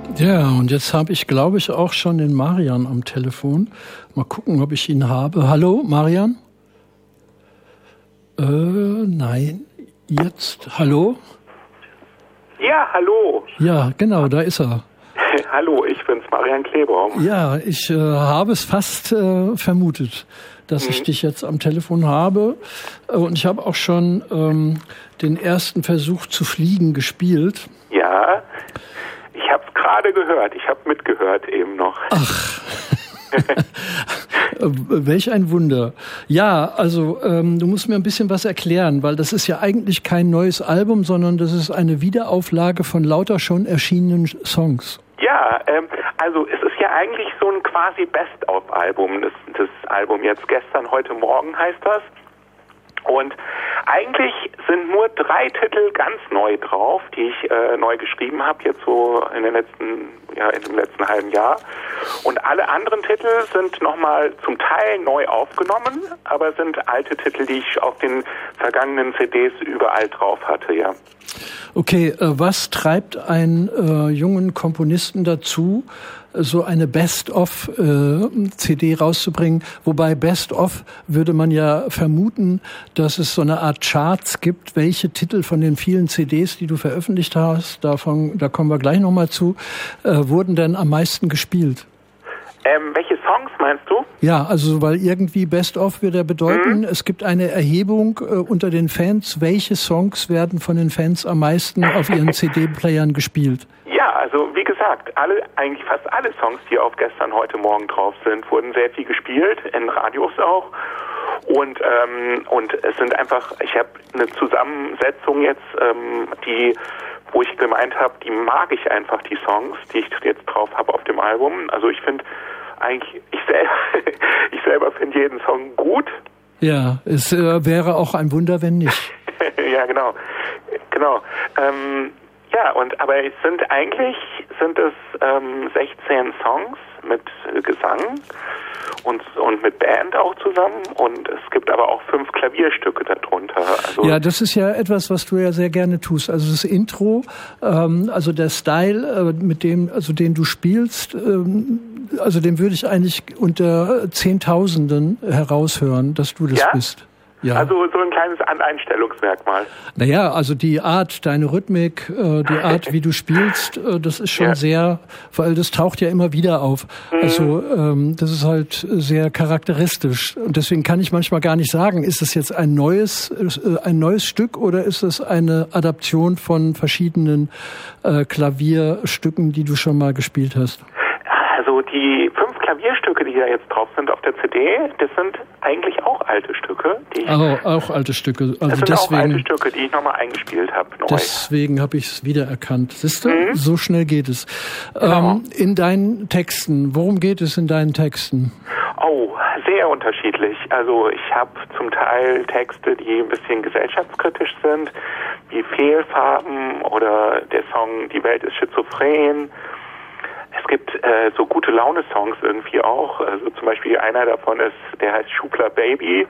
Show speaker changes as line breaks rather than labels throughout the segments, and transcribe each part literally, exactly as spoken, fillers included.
Ja, und jetzt habe ich, glaube ich, auch schon den Marian am Telefon. Mal gucken, ob ich ihn habe. Hallo, Marian? Äh, nein. Jetzt, hallo?
Ja, hallo.
Ja, genau, da ist er.
Hallo, ich bin's, Marian Klebaum.
Ja, ich äh, habe es fast äh, vermutet, dass mhm. ich dich jetzt am Telefon habe. Und ich habe auch schon ähm, den ersten Versuch zu fliegen gespielt.
Ja, ich habe es gerade gehört. Ich habe mitgehört eben noch.
Ach, welch ein Wunder. Ja, also ähm, du musst mir ein bisschen was erklären, weil das ist ja eigentlich kein neues Album, sondern das ist eine Wiederauflage von lauter schon erschienenen Songs.
Ja, ähm, also es ist ja eigentlich so ein quasi Best-of-Album. Das, das Album jetzt gestern, heute Morgen heißt das. Und eigentlich sind nur drei Titel ganz neu drauf, die ich äh, neu geschrieben habe, jetzt so in den letzten, ja, in dem letzten halben Jahr. Und alle anderen Titel sind nochmal zum Teil neu aufgenommen, aber sind alte Titel, die ich auf den vergangenen C Ds überall drauf hatte, ja.
Okay, äh, was treibt einen äh, jungen Komponisten dazu, so eine Best-of-C D rauszubringen? Wobei Best-of würde man ja vermuten, dass es so eine Art Charts gibt. Welche Titel von den vielen C Ds, die du veröffentlicht hast, davon, da kommen wir gleich nochmal zu, äh, wurden denn am meisten gespielt?
Ähm, welche Songs meinst du?
Ja, also weil irgendwie Best-of würde ja bedeuten, mhm. es gibt eine Erhebung äh, unter den Fans, welche Songs werden von den Fans am meisten auf ihren C D-Playern gespielt?
Ja, also wie gesagt, alle, eigentlich fast alle Songs, die auf gestern, heute Morgen drauf sind, wurden sehr viel gespielt, in Radios auch. Und ähm, und es sind einfach, ich habe eine Zusammensetzung jetzt, ähm, die, wo ich gemeint habe, die mag ich einfach, die Songs, die ich jetzt drauf habe auf dem Album. Also ich finde eigentlich, ich selber, ich selber finde jeden Song gut.
Ja, es äh, wäre auch ein Wunder, wenn nicht.
Ja, genau, genau. Ähm, ja, und aber es sind eigentlich sind es ähm, sechzehn Songs mit äh, Gesang und und mit Band auch zusammen, und es gibt aber auch fünf Klavierstücke darunter. Also
ja, das ist ja etwas, was du ja sehr gerne tust. Also das Intro, ähm, also der Style, äh, mit dem, also den du spielst, ähm, also den würde ich eigentlich unter Zehntausenden heraushören, dass du das
ja?
bist. Ja.
Also so ein kleines Einstellungsmerkmal.
Naja, also die Art, deine Rhythmik, äh, die Art, wie du spielst, äh, das ist schon ja. sehr, weil das taucht ja immer wieder auf. Mhm. Also ähm, das ist halt sehr charakteristisch. Und deswegen kann ich manchmal gar nicht sagen, ist es jetzt ein neues, äh, ein neues Stück oder ist es eine Adaption von verschiedenen äh, Klavierstücken, die du schon mal gespielt hast?
Also die fünf Klavierstücke, die da jetzt drauf sind auf der C D, das sind eigentlich auch alte Stücke. Die ich,
oh, auch alte Stücke. Also
das sind
deswegen,
auch alte Stücke, die ich nochmal eingespielt habe.
Deswegen habe ich es wiedererkannt. Siehst du, mhm. so schnell geht es.
Genau.
Ähm, in deinen Texten, worum geht es in deinen Texten?
Oh, sehr unterschiedlich. Also ich habe zum Teil Texte, die ein bisschen gesellschaftskritisch sind, wie Fehlfarben oder der Song Die Welt ist schizophren. Es gibt äh, so gute Laune-Songs irgendwie auch. Also zum Beispiel einer davon ist, der heißt Schubler Baby.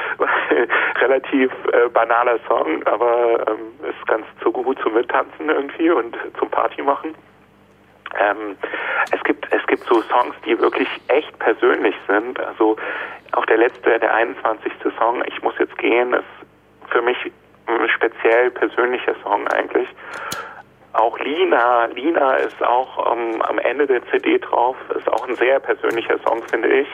Relativ äh, banaler Song, aber ähm, ist ganz so gut zum Mittanzen irgendwie und zum Party machen. Ähm, es gibt es gibt so Songs, die wirklich echt persönlich sind. Also auch der letzte, der einundzwanzigste Song, Ich muss jetzt gehen, ist für mich ein speziell persönlicher Song eigentlich. Auch Lina, Lina ist auch ähm, am Ende der C D drauf, ist auch ein sehr persönlicher Song, finde ich.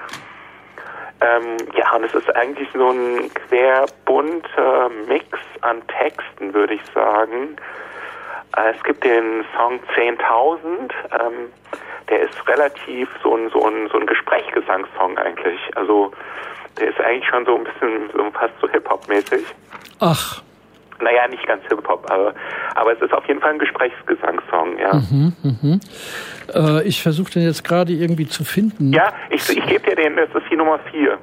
Ähm, ja, und es ist eigentlich so ein querbunter Mix an Texten, würde ich sagen. Äh, es gibt den Song zehntausend, ähm, der ist relativ so ein, so ein, so ein Gesprächsgesangssong eigentlich. Also der ist eigentlich schon so ein bisschen so fast so Hip-Hop-mäßig.
Ach.
Naja, nicht ganz Hip-Hop, aber, aber es ist auf jeden Fall ein Gesprächsgesangssong, ja.
Mhm, mhm. Äh, ich versuche den jetzt gerade irgendwie zu finden.
Ja, ich, ich gebe dir den, das ist die Nummer vier.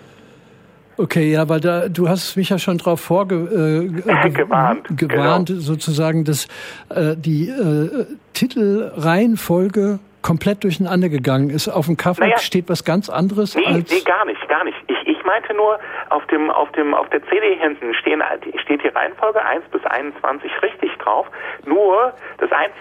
Okay, ja, weil da, du hast mich ja schon drauf vorge, äh, ge
gewarnt,
gewarnt
genau.
sozusagen, dass äh, die äh, Titelreihenfolge komplett durcheinander gegangen ist. Auf dem Cover naja, steht was ganz anderes.
Nee,
als
nee, gar nicht, gar nicht. Ich, ich meinte nur, auf dem, auf dem, auf der C D hinten stehen, steht die Reihenfolge eins bis einundzwanzig richtig drauf. Nur das Einzige,